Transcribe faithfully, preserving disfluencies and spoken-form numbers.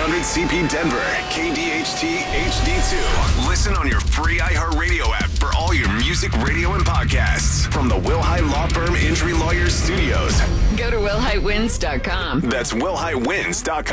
hundred C P Denver, K D H T H D two. Listen on your free iHeartRadio app for all your music, radio, and podcasts from the Wilhite Law Firm Injury Lawyers Studios. Go to will hite wins dot com. That's will hite wins dot com.